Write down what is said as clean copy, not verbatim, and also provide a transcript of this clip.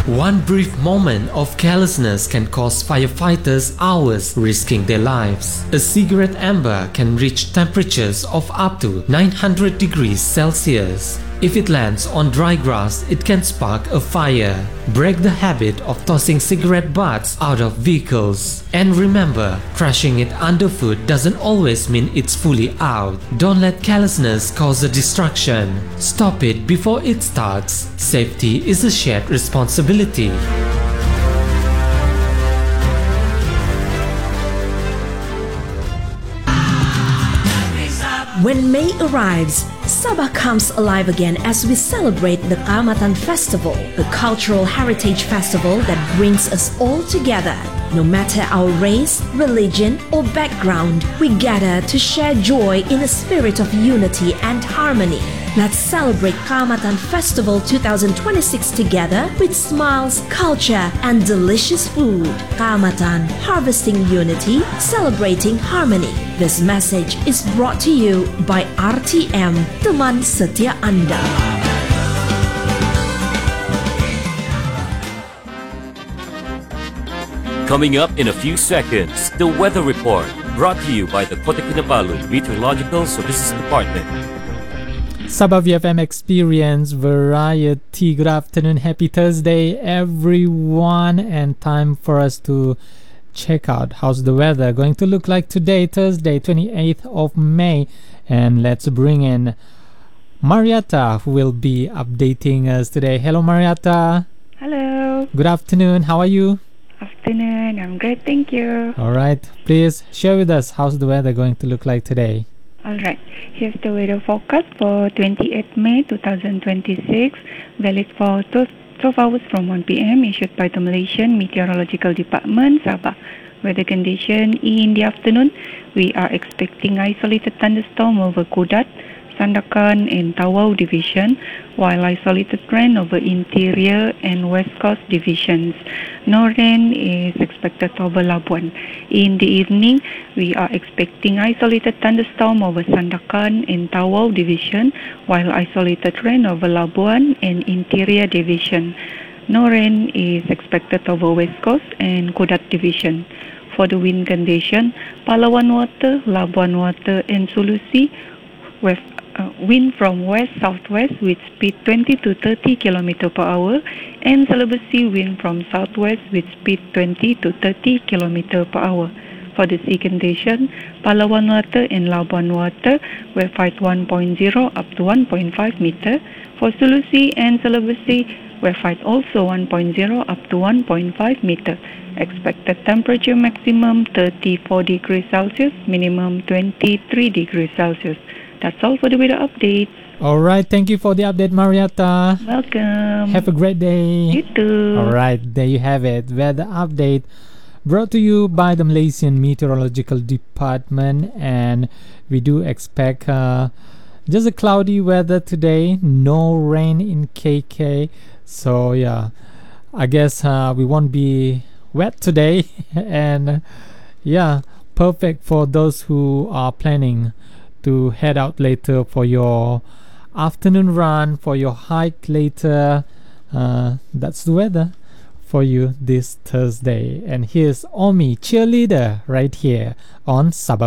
One brief moment of carelessness can cost firefighters hours, risking their lives. A cigarette ember can reach temperatures of up to 900 degrees Celsius. If it lands on dry grass, it can spark a fire. Break the habit of tossing cigarette butts out of vehicles. And remember, crashing it underfoot doesn't always mean it's fully out. Don't let carelessness cause a distraction. Stop it before it starts. Safety is a shared responsibility. When May arrives, Sabah comes alive again as we celebrate the Kaamatan Festival, a cultural heritage festival that brings us all together. No matter our race, religion, or background, we gather to share joy in a spirit of unity and harmony. Let's celebrate Kaamatan Festival 2026 together with smiles, culture, and delicious food. Kaamatan, harvesting unity, celebrating harmony. This message is brought to you by RTM, teman setia Anda. Coming up in a few seconds, the weather report brought to you by the Kota Kinabalu Meteorological Services Department. Sabah VFM Experience Variety. Good afternoon, happy Thursday everyone, and time for us to check out how's the weather going to look like today, Thursday 28th of May. And let's bring in Marietta, who will be updating us today. Hello Marietta. Hello. Good afternoon, how are you? Afternoon, I'm great, thank you. Alright, please share with us how's the weather going to look like today. Alright, here's the weather forecast for 28th May 2026, valid for 12 hours from 1 p.m. issued by the Malaysian Meteorological Department, Sabah. Weather condition in the afternoon, we are expecting isolated thunderstorm over Kudat, Sandakan and Tawau division, while isolated rain over interior and west coast divisions. No rain is expected over Labuan. In the evening, we are expecting isolated thunderstorm over Sandakan and Tawau division, while isolated rain over Labuan and interior division. No rain is expected over west coast and Kudat division. For the wind condition, Palawan water, Labuan water and Sulusi with wind from west-southwest with speed 20 to 30 km per hour, and Sulawesi wind from southwest with speed 20 to 30 km per hour. For the sea condition, Palawan water and Labuan water wave height 1.0 up to 1.5 meter. For Sulusi and Sulawesi, wave height also 1.0 up to 1.5 meter. Expected temperature maximum 34 degrees Celsius, minimum 23 degrees Celsius. That's all for the weather update. Alright, thank you for the update, Marietta. Welcome. Have a great day. You too. Alright, there you have it. Weather update brought to you by the Malaysian Meteorological Department. And we do expect just a cloudy weather today. No rain in KK. So yeah, I guess we won't be wet today. And yeah, perfect for those who are planning to head out later for your afternoon run, for your hike later. That's the weather for you this Thursday. And here's Omi Cheerleader right here on Sabah